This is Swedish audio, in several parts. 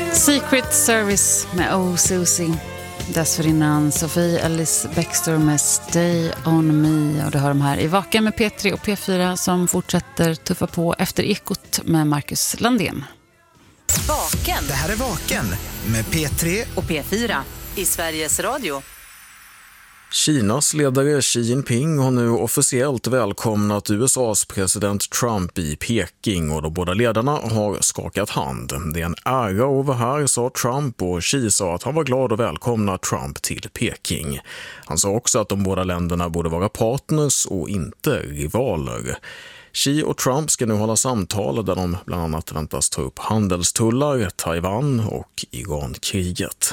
Secret Service med Oh Susie. Dessförinnan Sofie Ellis Bextor med Stay On Me. Och det har de här i Vaken med P3 och P4 som fortsätter tuffa på efter Ekot med Marcus Landén. Vaken. Det här är Vaken med P3 och P4 i Sveriges Radio. Kinas ledare Xi Jinping har nu officiellt välkomnat USAs president Trump i Peking och de båda ledarna har skakat hand. Det är en ära att vara här, sa Trump, och Xi sa att han var glad att välkomna Trump till Peking. Han sa också att de båda länderna borde vara partners och inte rivaler. Xi och Trump ska nu hålla samtal där de bland annat väntas ta upp handelstullar, Taiwan och Iran-kriget.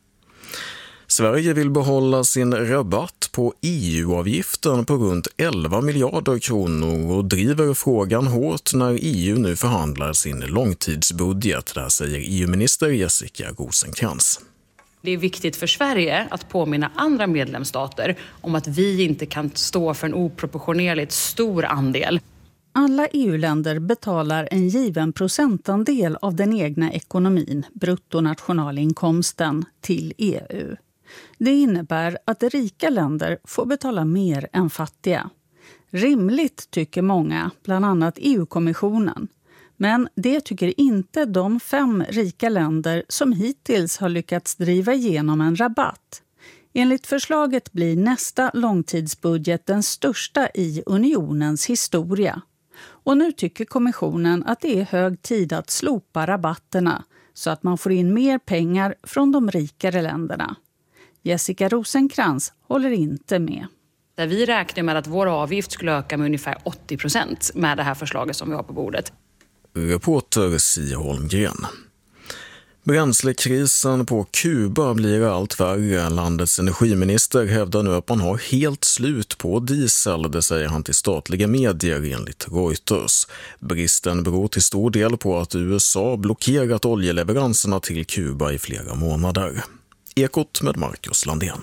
Sverige vill behålla sin rabatt på EU-avgiften på runt 11 miljarder kronor och driver frågan hårt när EU nu förhandlar sin långtidsbudget. Där säger EU-minister Jessica Rosencrantz. Det är viktigt för Sverige att påminna andra medlemsstater om att vi inte kan stå för en oproportionerligt stor andel. Alla EU-länder betalar en given procentandel av den egna ekonomin, bruttonationalinkomsten, till EU. Det innebär att rika länder får betala mer än fattiga. Rimligt tycker många, bland annat EU-kommissionen. Men det tycker inte de 5 rika länder som hittills har lyckats driva igenom en rabatt. Enligt förslaget blir nästa långtidsbudget den största i unionens historia. Och nu tycker kommissionen att det är hög tid att slopa rabatterna så att man får in mer pengar från de rikare länderna. Jessica Rosencrantz håller inte med. Där vi räknar med att vår avgift skulle öka med ungefär 80% med det här förslaget som vi har på bordet. Reporter Sia Holmgren. Bränslekrisen på Kuba blir allt värre. Landets energiminister hävdar nu att man har helt slut på diesel, det säger han till statliga medier enligt Reuters. Bristen beror till stor del på att USA blockerat oljeleveranserna till Kuba i flera månader. Ekot med Marcus Landén.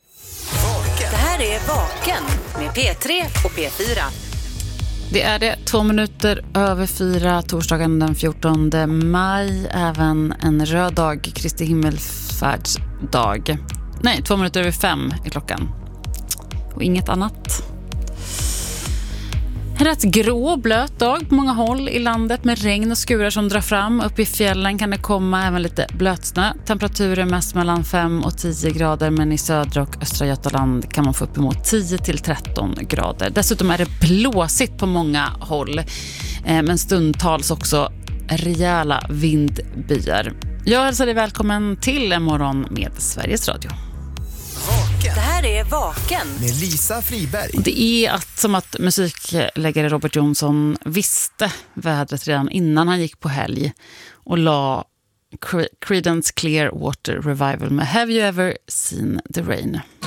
Det här är Vaken med P3 och P4. Det är det 2 minuter över 4, torsdagen den 14 maj, även en röd dag, Kristi himmelfärdsdag. Nej, 2 minuter över 5 är klockan. Och inget annat. En rätt grå blöt dag på många håll i landet med regn och skurar som drar fram. Upp i fjällen kan det komma även lite blötsnö. Temperaturer mest mellan 5 och 10 grader, men i södra och östra Götaland kan man få upp emot 10 till 13 grader. Dessutom är det blåsigt på många håll, men stundtals också rejäla vindbyar. Jag hälsar dig välkommen till en morgon med Sveriges Radio. Det här är Vaken med Lisa Friberg. Det är som att musikläggare Robert Johnson visste vädret redan innan han gick på helg och la Creedence Clearwater Revival med Have You Ever Seen the Rain.